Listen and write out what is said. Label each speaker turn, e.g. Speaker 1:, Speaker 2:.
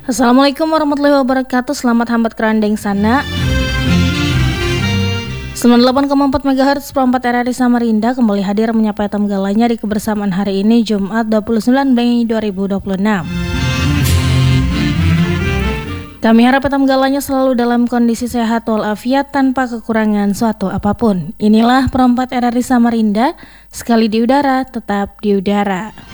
Speaker 1: Assalamualaikum warahmatullahi wabarakatuh. Selamat hambat kerandeng sana. 98,4 MHz Perempat RRI Samarinda kembali hadir menyapa tamu galanya di kebersamaan hari ini Jumat 29 Mei 2026. Kami harap tamu galanya selalu dalam kondisi sehat walafiat tanpa kekurangan suatu apapun. Inilah Perempat RRI Samarinda, sekali di udara tetap di udara.